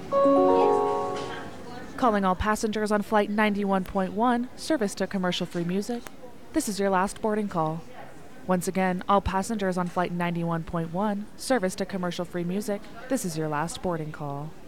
Calling all passengers on Flight 91.1, service to commercial-free music. This is your last boarding call. Once again, all passengers on Flight 91.1, service to commercial-free music. This is your last boarding call.